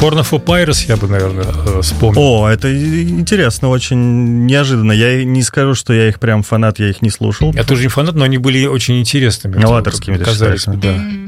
Horn of Epirus я бы, наверное, вспомнил. О, это интересно, очень неожиданно. Я не скажу, что я их прям фанат, я их не слушал. Я тоже не фанат, но они были очень интересными. Новаторскими, казались бы, да.